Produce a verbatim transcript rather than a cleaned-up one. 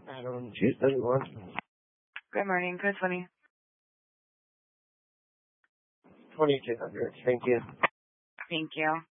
Adam, two thirty-one. Good morning, Chris Winnie. twenty-two hundred. Thank you. Thank you.